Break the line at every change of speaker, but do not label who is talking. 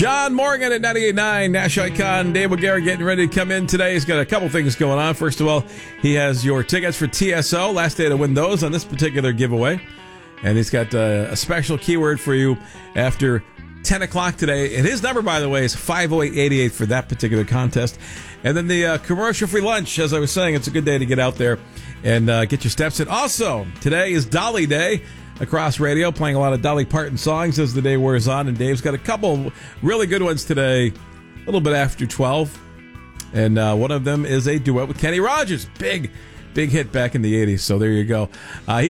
John Morgan at 98.9 Nash Icon. Dave O'Gara getting ready to come in today. He's got a couple things going on. First of all, he has your tickets for TSO. Last day to win those on this particular giveaway. And he's got a special keyword for you after 10 o'clock today. And his number, by the way, is 50888 for that particular contest. And then the commercial-free lunch. As I was saying, it's a good day to get out there and get your steps in. Also, today is Dolly Day across radio, playing a lot of Dolly Parton songs as the day wears on. And Dave's got a couple really good ones today, a little bit after 12. And one of them is a duet with Kenny Rogers. Big hit back in the 80s. So there you go.